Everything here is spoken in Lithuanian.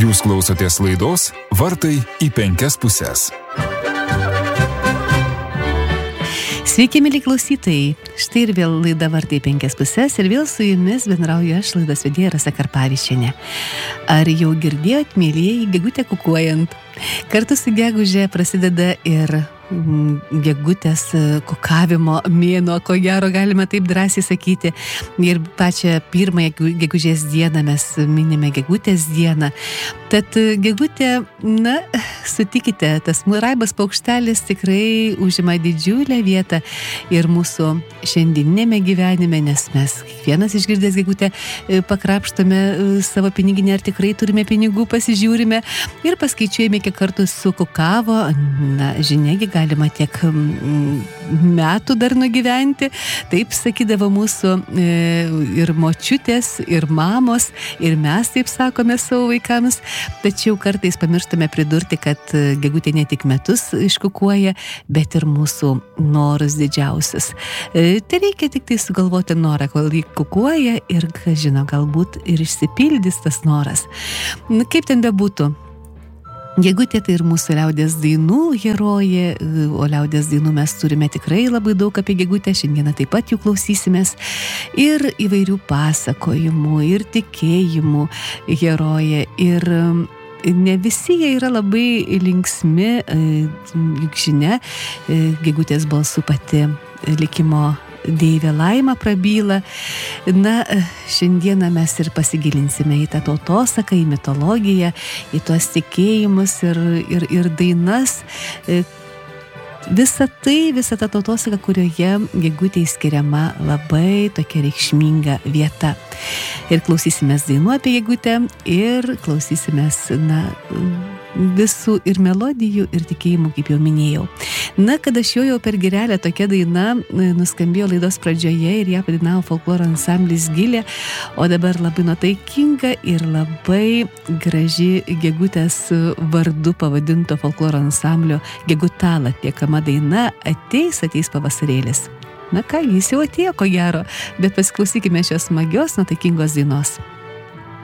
Jūs klausotės laidos Vartai į penkias puses. Sveiki, mėly klausytojai. Štai ir vėl laida Vartai į penkias puses ir vėl su jumis bendrauju aš, laidos vedėja Rasa Karpavičienė. Ar jau girdėjot, mėlyjeji, gegutę kukuojant? Kartu su geguže prasideda ir gegutės kukavimo mėnuo, ko gero galime taip drąsiai sakyti. Ir pačią pirmąją gegužės dieną mes minime gegutės dieną. Tad gegutė, sutikite, tas raibas paukštelis tikrai užima didžiulę vietą ir mūsų šiandieninėme gyvenime, nes mes kiekvienas išgirdęs gegutę pakrapštome savo piniginę, ar tikrai turime pinigų, pasižiūrime ir paskaičiuojame, kiek kartų sukukavo. Žiniagi, galima tiek metų dar nugyventi. Taip sakydavo mūsų ir močiutės, ir mamos, ir mes taip sakome savo vaikams. Tačiau kartais pamirštame pridurti, kad gegutė ne tik metus iškukuoja, bet ir mūsų norus didžiausias. Tai reikia tik tai sugalvoti norą, kol jį kukuoja ir, žino, galbūt ir išsipildys tas noras. Kaip ten bebūtų. Gegutė tai ir mūsų liaudies dainų herojė, o liaudies dainų mes turime tikrai labai daug apie gegutę, šiandieną taip pat jų klausysimės, ir įvairių pasakojimų, ir tikėjimų herojė, ir ne visi jie yra labai linksmi, juk žinia, gegutės balsu pati likimo deivė Laima prabyla. Šiandieną mes ir pasigilinsime į tą tautosaką, į mitologiją, į tuos tikėjimus ir dainas. Visa ta tautosaka, kurioje gegutei skiriama labai tokia reikšminga vieta. Ir klausysimės dainų apie gegutę ir klausysimės, visų ir melodijų, ir tikėjimų, kaip jau minėjau. Kad aš jojau per girelę, tokia daina nuskambėjo laidos pradžioje ir ją padainavo folkloro ansamblis Gilė, o dabar labai nuotaikinga ir labai graži gegutės vardu pavadinto folkloro ansamblio Gegutala atliekama daina Ateis pavasarėlis. Jis jau atėjo, ko gero, bet pasiklausykime šios smagios nuotaikingos dainos.